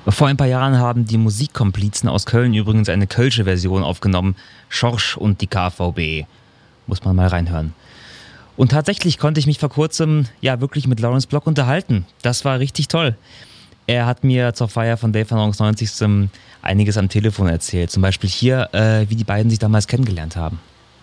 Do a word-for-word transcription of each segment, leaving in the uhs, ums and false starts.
Vor ein paar Jahren haben die Musikkomplizen aus Köln übrigens eine kölsche Version aufgenommen. Schorsch und die K V B. Muss man mal reinhören. Und tatsächlich konnte ich mich vor kurzem ja wirklich mit Lawrence Block unterhalten. Das war richtig toll. Er hat mir zur Feier von Dave Van Ronks neunzigsten einiges am Telefon erzählt. Zum Beispiel hier, äh, wie die beiden sich damals kennengelernt haben.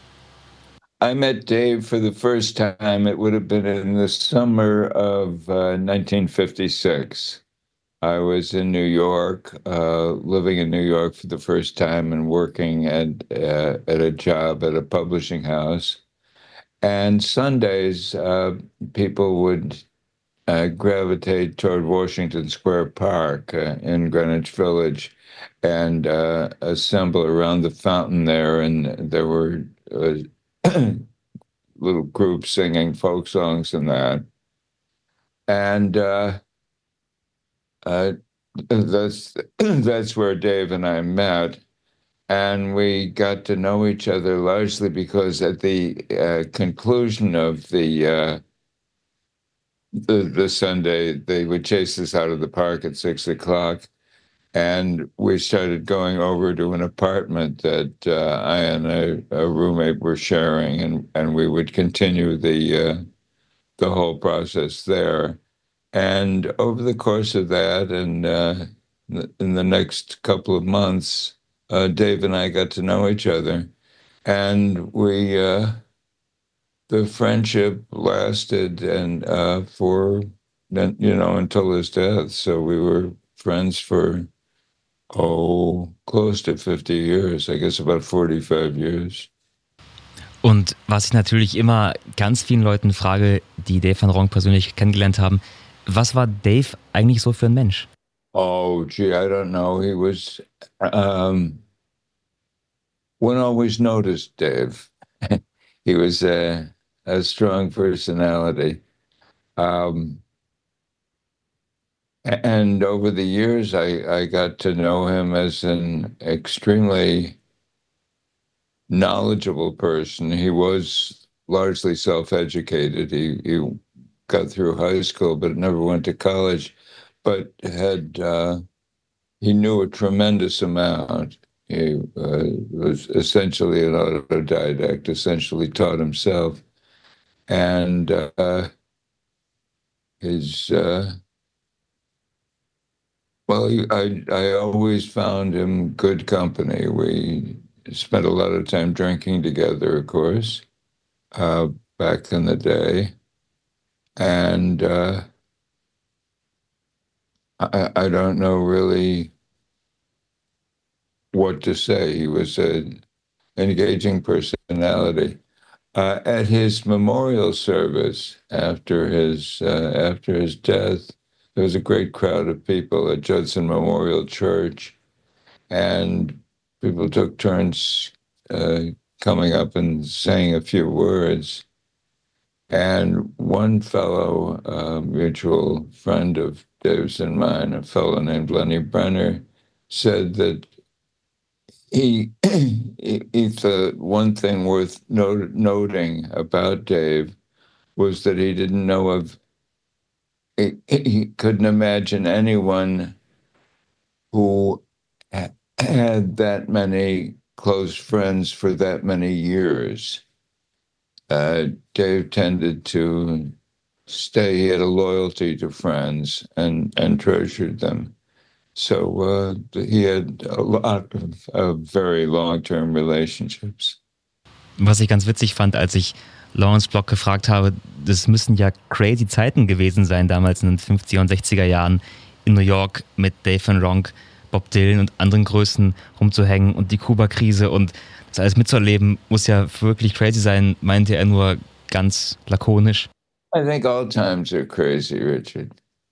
I met Dave for the first time. It would have been in the summer of uh, nineteen fifty-six. I was in New York, uh, living in New York for the first time and working at uh, at a job at a publishing house. And Sundays, uh, people would uh, gravitate toward Washington Square Park uh, in Greenwich Village and uh, assemble around the fountain there. And there were uh, little groups singing folk songs and that. And uh, uh, that's that's where Dave and I met. And we got to know each other largely because at the uh, conclusion of the, uh, the the Sunday, they would chase us out of the park at six o'clock, and we started going over to an apartment that uh, I and a, a roommate were sharing, and, and we would continue the uh, the whole process there. And over the course of that, and uh, in the next couple of months, Uh, Dave and I got to know each other, and we uh, the friendship lasted and uh, for you know until his death. So we were friends for oh close to fifty years. I guess about forty-five years. Und was ich natürlich immer ganz vielen Leuten frage, die Dave Van Ronk persönlich kennengelernt haben, was war Dave eigentlich so für ein Mensch? Oh, gee, I don't know. He was. Um, one always noticed Dave. He was a, a strong personality. Um, and over the years, I, I got to know him as an extremely knowledgeable person. He was largely self-educated. He, he got through high school, but never went to college, but had uh, he knew a tremendous amount. He uh, was essentially an autodidact, essentially taught himself. And uh, his, uh, well, he, I, I always found him good company. We spent a lot of time drinking together, of course, uh, back in the day. And uh, I, I don't know really what to say. He was an engaging personality. Uh, at his memorial service after his uh, after his death, there was a great crowd of people at Judson Memorial Church, and people took turns uh, coming up and saying a few words. And one fellow, uh, mutual friend of Dave's and mine, a fellow named Lenny Brenner, said that He, he, he thought one thing worth not, noting about Dave was that he didn't know of, he, he couldn't imagine anyone who had that many close friends for that many years. Uh, Dave tended to stay, he had a loyalty to friends and, and treasured them. So uh, he had a lot of uh, very long-term relationships. Was ich ganz witzig fand, als ich Lawrence Block gefragt habe, das müssen ja crazy Zeiten gewesen sein, damals in den fünfziger und sechziger Jahren in New York mit Dave Van Ronk, Bob Dylan und anderen Größen rumzuhängen und die Kuba-Krise und das alles mitzuerleben, muss ja wirklich crazy sein, meinte er nur ganz lakonisch. I think all times are crazy, Richard.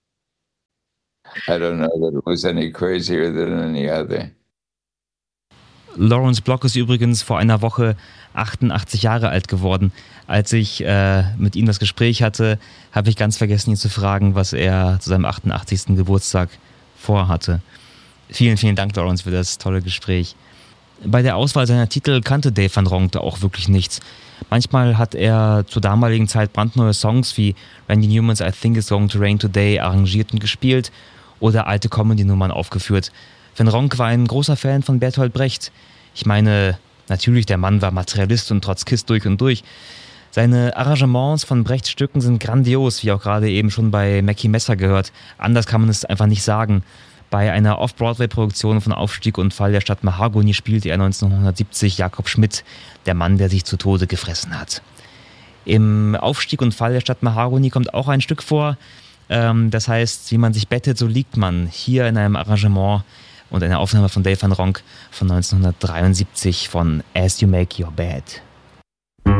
I don't know that it was any crazier than any other. Lawrence Block ist übrigens vor einer Woche achtundachtzig Jahre alt geworden. Als ich äh, mit ihm das Gespräch hatte, habe ich ganz vergessen, ihn zu fragen, was er zu seinem achtundachtzigsten Geburtstag vorhatte. Vielen, vielen Dank, Lawrence, für das tolle Gespräch. Bei der Auswahl seiner Titel kannte Dave Van Ronk da auch wirklich nichts. Manchmal hat er zur damaligen Zeit brandneue Songs wie Randy Newmans I Think It's Going to Rain Today arrangiert und gespielt. oder alte Comedy-Nummern aufgeführt. Van Ronk war ein großer Fan von Bertolt Brecht. Ich meine, natürlich, der Mann war Materialist und Trotzkist durch und durch. Seine Arrangements von Brechts Stücken sind grandios, wie auch gerade eben schon bei Mackie Messer gehört. Anders kann man es einfach nicht sagen. Bei einer Off-Broadway-Produktion von Aufstieg und Fall der Stadt Mahagoni spielte er neunzehnhundertsiebzig Jakob Schmidt, der Mann, der sich zu Tode gefressen hat. Im Aufstieg und Fall der Stadt Mahagoni kommt auch ein Stück vor. Ähm, das heißt, wie man sich bettet, so liegt man. Hier in einem Arrangement und einer Aufnahme von Dave Van Ronk von neunzehnhundertdreiundsiebzig von As You Make Your Bed.